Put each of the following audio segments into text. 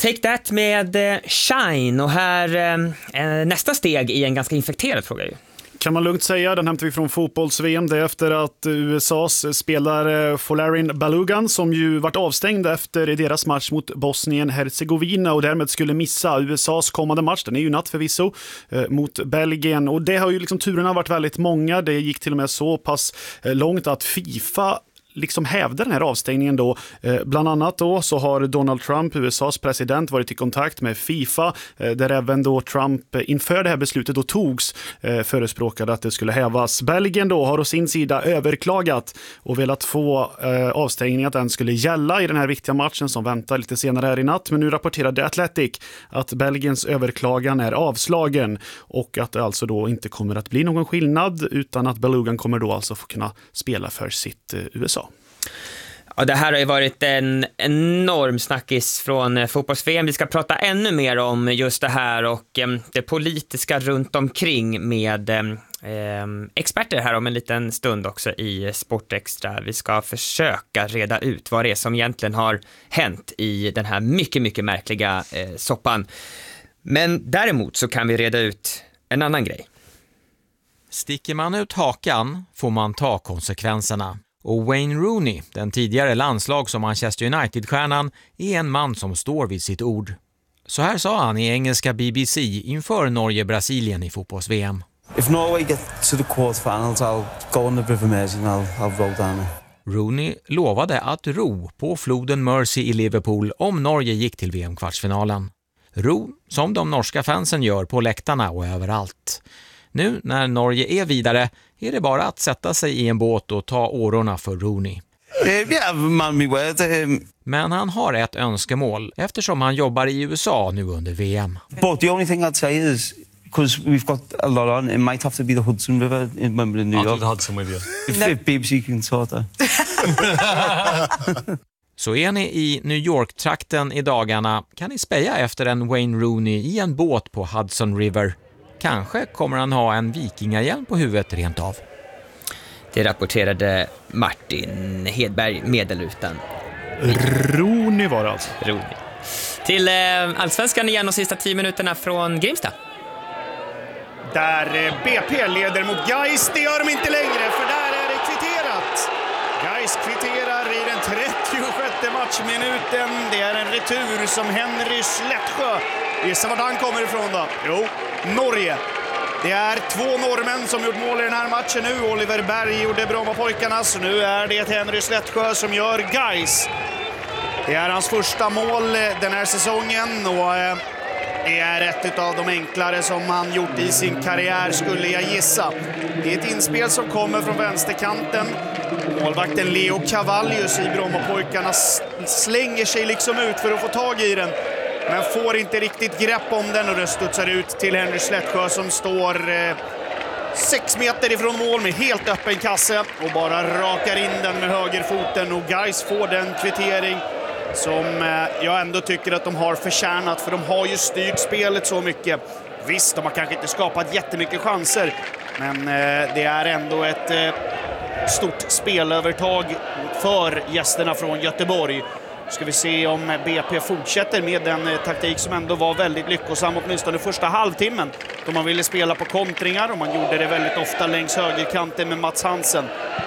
Take That med Shine, och här nästa steg i en ganska infekterad fråga ju. Kan man lugnt säga, den hämtar vi från fotbolls-VM. Det är efter att USAs spelare Folarin Balogun, som ju varit avstängd efter deras match mot Bosnien-Herzegovina och därmed skulle missa USAs kommande match. Den är ju natt förvisso mot Belgien, och det har ju liksom turerna varit väldigt många. Det gick till och med så pass långt att FIFA liksom hävde den här avstängningen då. Bland annat då så har Donald Trump, USAs president, varit i kontakt med FIFA, där även då Trump inför det här beslutet då togs förespråkade att det skulle hävas. Belgien då har å sin sida överklagat och velat få avstängningen att den skulle gälla i den här viktiga matchen som väntar lite senare här i natt. Men nu rapporterade Athletic att Belgiens överklagan är avslagen och att det alltså då inte kommer att bli någon skillnad, utan att Balogun kommer då alltså få kunna spela för sitt USA. Ja, det här har ju varit en enorm snackis från fotbolls-VM. Vi ska prata ännu mer om just det här och det politiska runt omkring med experter här om en liten stund också i Sportextra. Vi ska försöka reda ut vad det är som egentligen har hänt i den här mycket, mycket märkliga soppan. Men däremot så kan vi reda ut en annan grej. Sticker man ut hakan får man ta konsekvenserna. Och Wayne Rooney, den tidigare landslags- och Manchester United-stjärnan, är en man som står vid sitt ord. Så här sa han i engelska BBC inför Norge-Brasilien i fotbolls-VM. If Norway get to the quarterfinals, I'll go on the River Mersey and I'll roll down it. Rooney lovade att ro på floden Mersey i Liverpool om Norge gick till VM-kvartsfinalen. Ro som de norska fansen gör på läktarna och överallt. Nu när Norge är vidare är det bara att sätta sig i en båt och ta årorna för Rooney. Men han har ett önskemål eftersom han jobbar i USA nu under VM. But the only thing I'd say is, because we've got a lot on, it might have to be the Hudson River in New York. The Hudson with you. If BBC can sort that. Så är ni i New York-trakten i dagarna kan ni speja efter en Wayne Rooney i en båt på Hudson River. Kanske kommer han ha en vikingahjälm på huvudet rent av. Det rapporterade Martin Hedberg, Medelutan. Rooney var det alltså. Rooney. Till Allsvenskan igen och sista 10 minuterna från Grimsta. Där BP leder mot Gais, det gör de inte längre för där är det kvitterat. Gais kvitterar i den 36:e matchminuten. Det är en retur som Henry Slättsjö. Gissa vart han kommer ifrån då? Jo, Norge. Det är 2 norrmän som gjort mål i den här matchen nu. Oliver Berg gjorde Brommapojkarna, så nu är det Henry Slättsjö som gör Gais. Det är hans första mål den här säsongen och det är ett av de enklare som han gjort i sin karriär, skulle jag gissa. Det är ett inspel som kommer från vänsterkanten. Målvakten Leo Cavallius i Brommapojkarna slänger sig liksom ut för att få tag i den, men får inte riktigt grepp om den och det studsar ut till Henry Slättsjö som står 6 meter ifrån mål med helt öppen kasse och bara rakar in den med högerfoten, och Gais får den kvittering som jag ändå tycker att de har förtjänat, för de har ju styrt spelet så mycket. Visst, de har kanske inte skapat jättemycket chanser, men det är ändå ett stort spelövertag för gästerna från Göteborg. Ska vi se om BP fortsätter med den taktik som ändå var väldigt lyckosam åtminstone första halvtimmen, då man ville spela på kontringar och man gjorde det väldigt ofta längs högerkanten med Mats Hansen.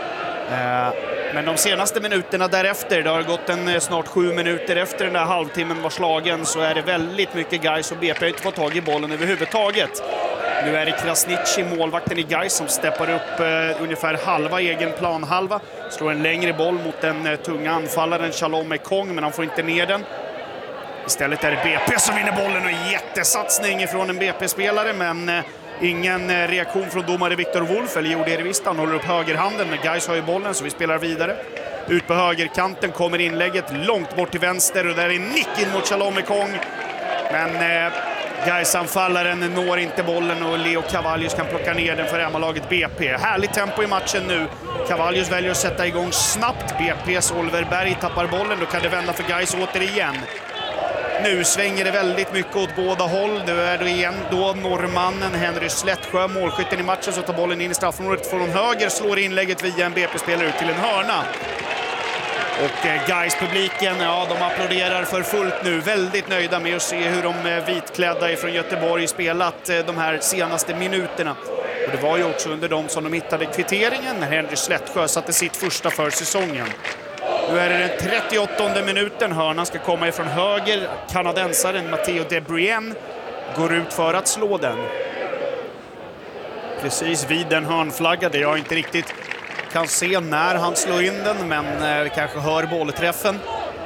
Men de senaste minuterna därefter, det har gått snart 7 minuter efter den där halvtimmen var slagen, så är det väldigt mycket Gais och BP har inte fått tag i bollen överhuvudtaget. Nu är det Krasniqi, målvakten i Gais, som steppar upp ungefär halva egen planhalva. Slår en längre boll mot den tunga anfallaren Shalom Ekong, men han får inte ner den. Istället är det BP som vinner bollen och en jättesatsning från en BP-spelare, men ingen reaktion från domare Viktor Wolf, eller gjorde det visst, han håller upp högerhanden, men Gais har ju bollen så vi spelar vidare. Ut på högerkanten kommer inlägget långt bort till vänster och där är nick in mot Shalom Ekong. Men Gais-anfallaren når inte bollen och Leo Cavallius kan plocka ner den för hemmalaget BP. Härligt tempo i matchen nu. Cavallius väljer att sätta igång snabbt. BP:s Oliver Berg tappar bollen, då kan det vända för Gais återigen. Nu svänger det väldigt mycket åt båda håll. Nu är det igen då norrmannen Henry Slättsjö, målskytten i matchen, som tar bollen in i straffområdet från höger, slår inlägget via en BP-spelare ut till en hörna. Och Gais-publiken, ja, de applåderar för fullt nu. Väldigt nöjda med att se hur de vitklädda från Göteborg spelat de här senaste minuterna. Och det var ju också under dem som de hittade kvitteringen när Henry Slättsjö satte sitt första för säsongen. Nu är det den 38:e minuten. Hörnan ska komma ifrån höger. Kanadensaren Matteo Debrien går ut för att slå den. Precis vid den hörnflagga där jag inte riktigt kan se när han slår in den, men kanske hör bollträffen.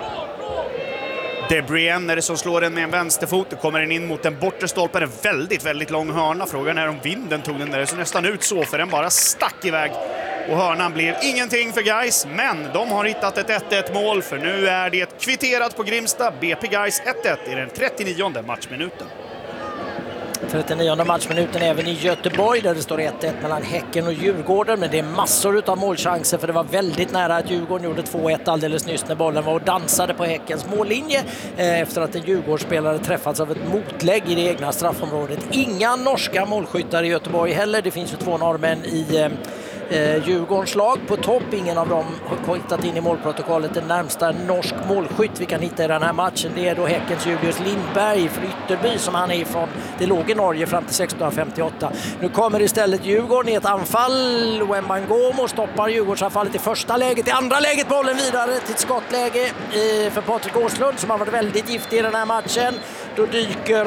Debrien är det som slår den med en vänsterfot. Då kommer den in mot den bortre stolpen. En väldigt, väldigt lång hörna. Frågan är om vinden tog den där. Det såg nästan ut så, för den bara stack iväg. Och hörnan blev ingenting för Gais, men de har hittat ett 1-1 mål, för nu är det kvitterat på Grimsta. BP Gais 1-1 i den 39:e matchminuten. 39:e matchminuten även i Göteborg där det står 1-1 mellan Häcken och Djurgården, men det är massor av målchanser, för det var väldigt nära att Djurgården gjorde 2-1 alldeles nyss när bollen var och dansade på Häckens mållinje efter att en Djurgårdsspelare träffats av ett motlägg i det egna straffområdet. Inga norska målskyttar i Göteborg heller. Det finns ju 2 norrmän i Djurgårdens lag på topp. Ingen av dem har hittat in i målprotokollet. Den närmsta norsk målskytt vi kan hitta i den här matchen, det är då Häckens Julius Lindberg från Ytterby, som han är ifrån. Det låg i Norge fram till 1658. Nu kommer istället Djurgården i ett anfall. Wembangomo stoppar Djurgårdsanfallet i första läget. I andra läget bollen vidare till ett skottläge för Patrik Åslund, som har varit väldigt giftig i den här matchen. Då dyker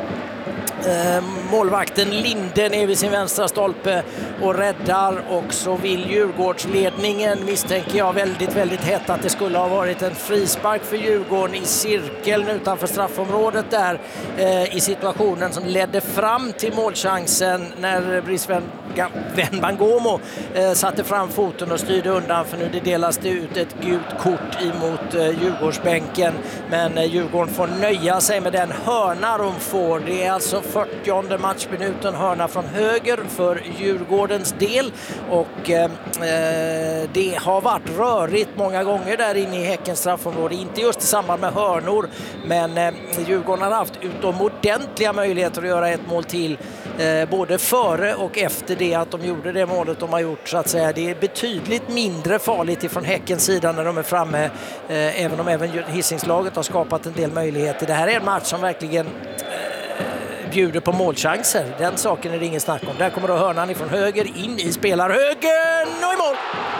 målvakten Linde ner vid sin vänstra stolpe och räddar, och så vill Djurgårdsledningen, misstänker jag väldigt, väldigt hett, att det skulle ha varit en frispark för Djurgården i cirkeln utanför straffområdet där i situationen som ledde fram till målchansen när Brisbane Wembangomo satte fram foten och styrde undan, för nu det delas det ut ett gult kort emot Djurgårdsbänken, men Djurgården får nöja sig med den hörna de får. Det är alltså 40:e matchminuten, hörna från höger för Djurgårdens del, och det har varit rörigt många gånger där inne i Häckens straffområde, inte just i samband med hörnor, men Djurgården har haft utomordentliga möjligheter att göra ett mål till både före och efter det att de gjorde det målet de har gjort, så att säga. Det är betydligt mindre farligt ifrån Häckens sida när de är framme, även om även Hisingslaget har skapat en del möjligheter. Det här är en match som verkligen bjuder på målchanser. Den saken är det ingen snack om. Där kommer då hörnan ifrån höger in i spelarhögen och i mål!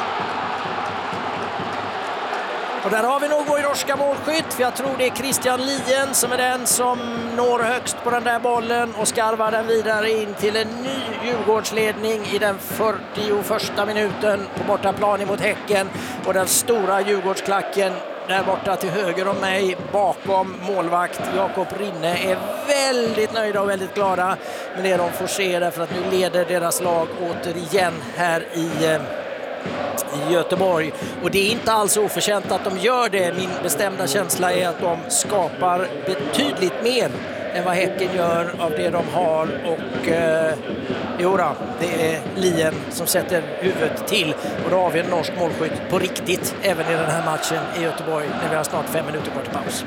Och där har vi nog vår norska målskytt, för jag tror det är Christian Lien som är den som når högst på den där bollen och skarvar den vidare in till en ny Djurgårdsledning i den 41:a minuten på bortaplan mot Häcken. Och den stora Djurgårdsklacken där borta till höger om mig, bakom målvakt Jakob Rinne, är väldigt nöjda och väldigt glada med det de får se, därför att nu leder deras lag återigen här i Göteborg. Och det är inte alls oförtjänt att de gör det. Min bestämda känsla är att de skapar betydligt mer än vad Häcken gör av det de har, och det är Lien som sätter huvudet till, och då har vi en norsk målskytt på riktigt även i den här matchen i Göteborg när vi har snart 5 minuter kvar till paus.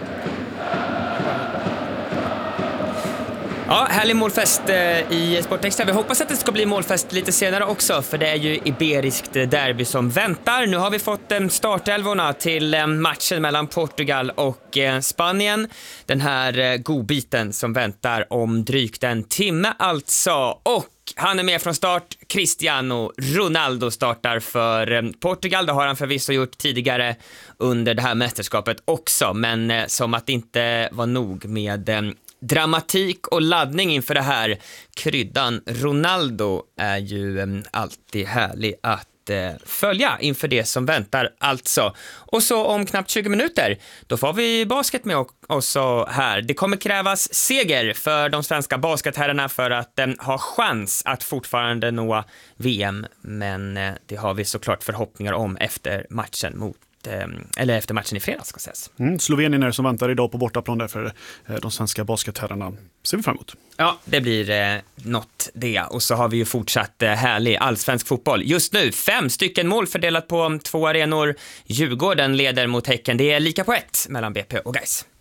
Ja, härlig målfest i Sportextra. Vi hoppas att det ska bli målfest lite senare också, för det är ju iberiskt derby som väntar. Nu har vi fått startelvorna till matchen mellan Portugal och Spanien. Den här godbiten som väntar om drygt en timme alltså. Och han är med från start. Cristiano Ronaldo startar för Portugal. Det har han förvisso gjort tidigare under det här mästerskapet också, men som att det inte var nog med dramatik och laddning inför det här. Kryddan Ronaldo är ju alltid härlig att följa inför det som väntar alltså. Och så om knappt 20 minuter, då får vi basket med oss här. Det kommer krävas seger för de svenska basketherrarna för att ha chans att fortfarande nå VM, men det har vi såklart förhoppningar om efter matchen efter matchen i fredags ska sägas. Slovenien är som väntar idag på bortaplan där för de svenska basketherrarna. Ser vi fram emot. Ja, det blir något det. Och så har vi ju fortsatt härlig allsvensk fotboll. Just nu 5 stycken mål fördelat på 2 arenor. Djurgården leder mot Häcken. Det är lika på 1 mellan BP och Gais.